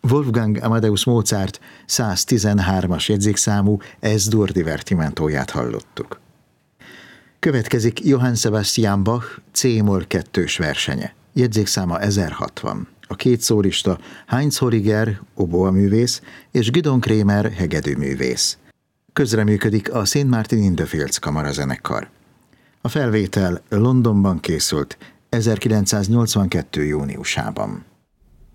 Wolfgang Amadeus Mozart 113-as jegyzékszámú Es-dur divertimentóját hallottuk. Következik Johann Sebastian Bach C-moll 2-s versenye. Jegyzékszáma 1060. A két szólista Heinz Horriger, oboaművész, és Gidon Kremer, hegedűművész. Közreműködik a St. Martin in the Fields kamarazenekar. A felvétel Londonban készült 1982. júniusában.